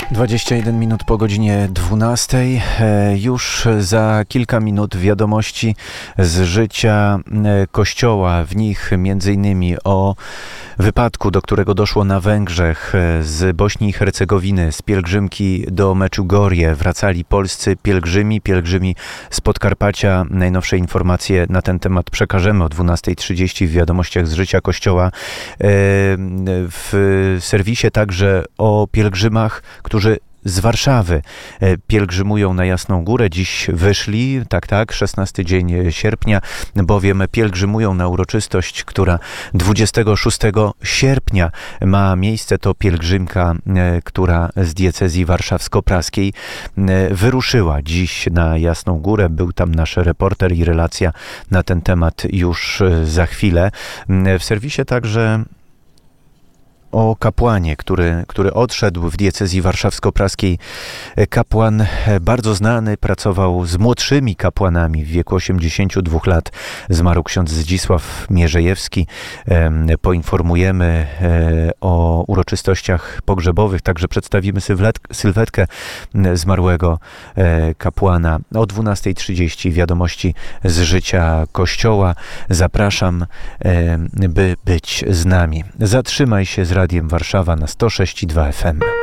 21 minut po godzinie 12. Już za kilka minut wiadomości z życia Kościoła. W nich m.in. o wypadku, do którego doszło na Węgrzech z Bośni i Hercegowiny, z pielgrzymki do Meczugorje. Wracali polscy pielgrzymi z Podkarpacia. Najnowsze informacje na ten temat przekażemy o 12:30 w wiadomościach z życia Kościoła. W serwisie także o pielgrzymach, którzy z Warszawy pielgrzymują na Jasną Górę. Dziś wyszli, 16 dzień sierpnia, bowiem pielgrzymują na uroczystość, która 26 sierpnia ma miejsce. To pielgrzymka, która z diecezji warszawsko-praskiej wyruszyła dziś na Jasną Górę. Był tam nasz reporter i relacja na ten temat już za chwilę. W serwisie także o kapłanie, który odszedł w diecezji warszawsko-praskiej. Kapłan bardzo znany, pracował z młodszymi kapłanami. W wieku 82 lat zmarł ksiądz Zdzisław Mierzejewski. Poinformujemy o uroczystościach pogrzebowych, także przedstawimy sylwetkę zmarłego kapłana. O 12:30 wiadomości z życia Kościoła. Zapraszam, by być z nami. Zatrzymaj się z Radiem Warszawa na 106,2 FM.